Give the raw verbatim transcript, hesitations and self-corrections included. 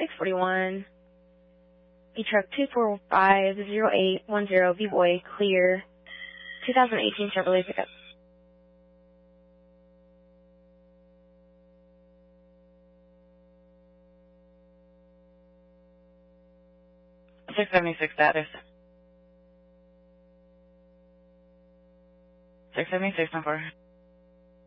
six forty-one. E-truck two four five zero eight one zero, V-Boy, clear. twenty eighteen Chevrolet pickup. six seventy-six status. six seventy-six, number.